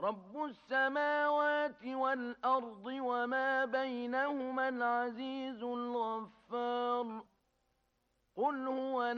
رب السماوات والأرض وما بينهما العزيز الغفار قل هو